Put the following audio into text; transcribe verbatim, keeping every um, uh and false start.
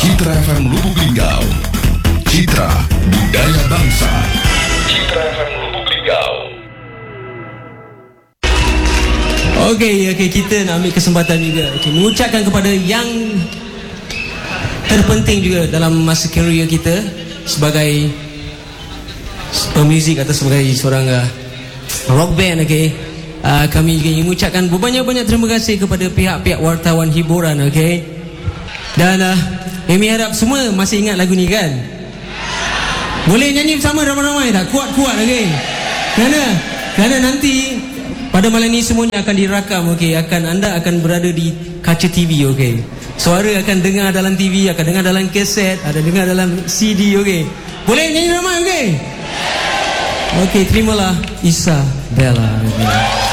Citra F M Lubuk Linggau, Citra Budaya Bangsa. Citra F M Lubuk Linggau. Okey, okey, kita nak ambil kesempatan juga okay, mengucapkan kepada yang terpenting juga dalam masa career kita sebagai pemuzik atau sebagai seorang uh, rock band. Okey, uh, kami juga ingin mengucapkan berbanyak-banyak terima kasih kepada pihak-pihak wartawan hiburan. Okey, dan uh, kami harap semua masih ingat lagu ni kan? Boleh nyanyi bersama ramai-ramai tak? Kuat-kuat. Okey, kerana kerana nanti pada malam ni semuanya akan dirakam. Okey, akan anda akan berada di kaca T V. Okey, suara akan dengar dalam T V, akan dengar dalam kaset, ada dengar dalam C D. Okey, boleh nyanyi ramai. Okey, okey, terimalah Isabella. Okay.